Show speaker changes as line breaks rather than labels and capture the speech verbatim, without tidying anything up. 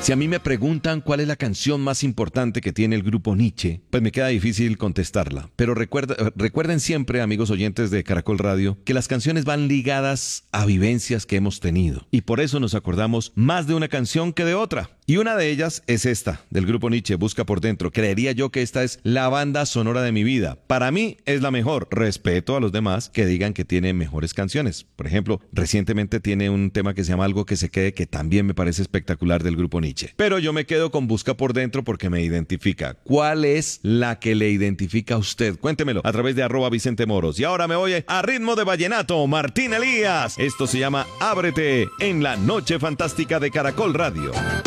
Si a mí me preguntan cuál es la canción más importante que tiene el grupo Nietzsche, pues me queda difícil contestarla. Pero recuerda, recuerden siempre, amigos oyentes de Caracol Radio, que las canciones van ligadas a vivencias que hemos tenido. Y por eso nos acordamos más de una canción que de otra. Y una de ellas es esta, del grupo Nietzsche, Busca por Dentro. Creería yo que esta es la banda sonora de mi vida. Para mí es la mejor. Respeto a los demás que digan que tiene mejores canciones. Por ejemplo, recientemente tiene un tema que se llama Algo que se quede, que también me parece espectacular, del grupo Nietzsche. Pero yo me quedo con Busca por Dentro porque me identifica. ¿Cuál es la que le identifica a usted? Cuéntemelo a través de arroba Vicente Moros. Y ahora me oye a ritmo de vallenato, Martín Elías. Esto se llama Ábrete en la Noche Fantástica de Caracol Radio.